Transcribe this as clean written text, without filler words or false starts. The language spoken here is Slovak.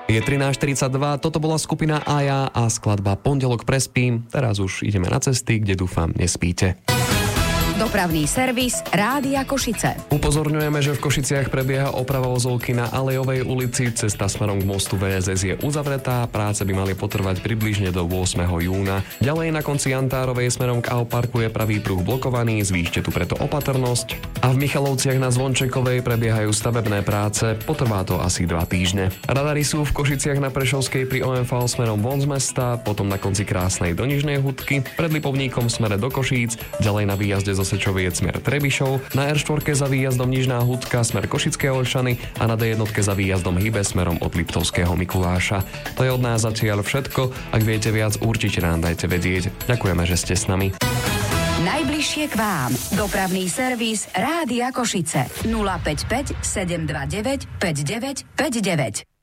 Je 13:42, toto bola skupina Aja a skladba Pondelok prespím. Teraz už ideme na cesty, kde dúfam nespíte. Dopravný servis Rádia Košice. Upozorňujeme, že v Košiciach prebieha oprava vozovky na Alejovej ulici. Cesta smerom k mostu VSS je uzavretá, práce by mali potrvať približne do 8. júna. Ďalej na konci Jantárovej smerom k Auparku je pravý pruh blokovaný, zvýšte tu preto opatrnosť. A v Michalovciach na Zvončekovej prebiehajú stavebné práce, potrvá to asi 2 týždne. Radary sú v Košiciach na Prešovskej pri OMV smerom von z mesta, potom na konci Krásnej do Nižnej Hudky, pred Lipovníkom smere do Košíc, ďalej na výjazde zo Sečoviec smer Trebišov, na R4 za výjazdom Nižná Hudka smer Košické Olšany a na D1 za výjazdom Hybe smerom od Liptovského Mikuláša. To je od nás zatiaľ všetko. Ak viete viac, určite nám dajte vedieť. Ďakujeme, že ste s nami. Najbližšie k vám. Dopravný servis Rádia Košice. 055 729 5959.